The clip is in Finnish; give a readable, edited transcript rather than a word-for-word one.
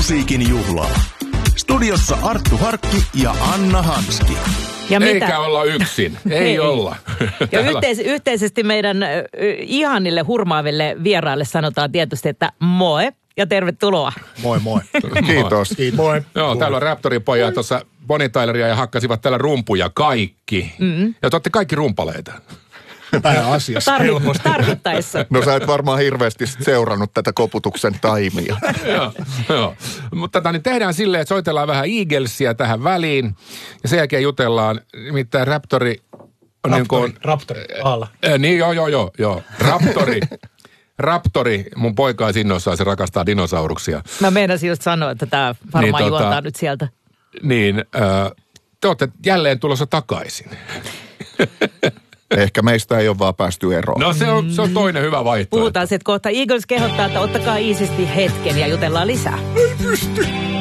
musiikin juhlaa. Studiossa Arttu Harkki ja Anna Hanski. Ja mitä? Eikä olla yksin. Ei olla. Ja yhteisesti meidän ihanille hurmaaville vieraille sanotaan tietysti, että moi ja tervetuloa. Moi moi. Kiitos. Moi. Joo, täällä on Raptorin pojat tuossa Bonnie Tyleria ja hakkasivat täällä rumpuja kaikki. Ja te olette kaikki rumpaleita. Pääasiassa. Tarvittaessa. No sä et varmaan hirveästi seurannut tätä koputuksen taimia. Joo. Mutta niin tehdään silleen, että soitellaan vähän Eaglesia tähän väliin. Ja sen jälkeen jutellaan, nimittäin Raptori on Raptori, alla. Niin, joo. Raptori, mun poika on innoissaan, se rakastaa dinosauruksia. Mä meinasin just sanoa, että tää varmaan juontaa nyt sieltä. Niin, te olette jälleen tulossa takaisin. Ehkä meistä ei ole vaan päästy eroon. No se on toinen hyvä vaihtoehto. Puhutaan sitten kohta. Eagles kehottaa, että ottakaa iisisti hetken ja jutellaan lisää. Ei pysty.